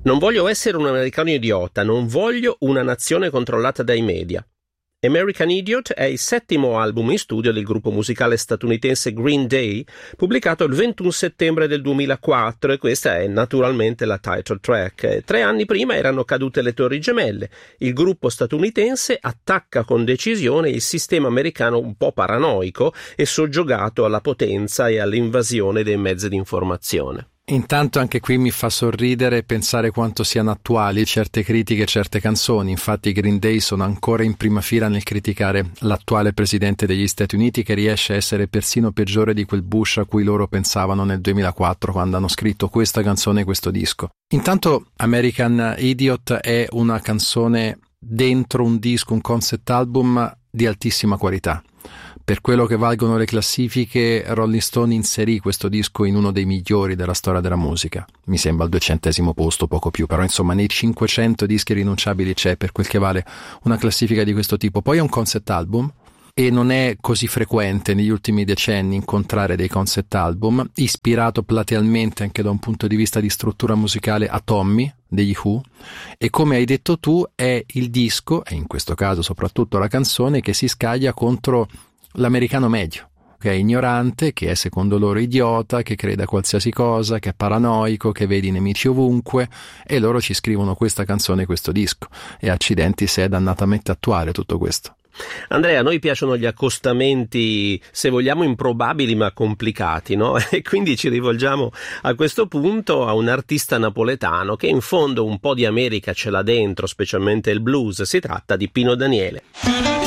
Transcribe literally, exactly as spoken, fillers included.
Non voglio essere un americano idiota, non voglio una nazione controllata dai media. American Idiot è il settimo album in studio del gruppo musicale statunitense Green Day, pubblicato il ventuno settembre del duemilaquattro, e questa è naturalmente la title track. Tre anni prima erano cadute le Torri Gemelle. Il gruppo statunitense attacca con decisione il sistema americano un po' paranoico e soggiogato alla potenza e all'invasione dei mezzi di informazione. Intanto anche qui mi fa sorridere pensare quanto siano attuali certe critiche e certe canzoni. Infatti i Green Day sono ancora in prima fila nel criticare l'attuale presidente degli Stati Uniti, che riesce a essere persino peggiore di quel Bush a cui loro pensavano nel duemilaquattro, quando hanno scritto questa canzone e questo disco. Intanto American Idiot è una canzone dentro un disco, un concept album di altissima qualità. Per quello che valgono le classifiche, Rolling Stone inserì questo disco in uno dei migliori della storia della musica. Mi sembra al duecentesimo posto, poco più, però insomma nei cinquecento dischi rinunciabili c'è, per quel che vale, una classifica di questo tipo. Poi è un concept album, e non è così frequente negli ultimi decenni incontrare dei concept album, ispirato platealmente anche da un punto di vista di struttura musicale a Tommy degli Who, e come hai detto tu è il disco, e in questo caso soprattutto la canzone, che si scaglia contro l'americano medio, che è ignorante, che è secondo loro idiota, che crede a qualsiasi cosa, che è paranoico, che vede i nemici ovunque, e loro ci scrivono questa canzone e questo disco, e accidenti se è dannatamente attuale tutto questo. Andrea, a noi piacciono gli accostamenti, se vogliamo, improbabili ma complicati, no? E quindi ci rivolgiamo a questo punto a un artista napoletano che in fondo un po' di America ce l'ha dentro, specialmente il blues. Si tratta di Pino Daniele.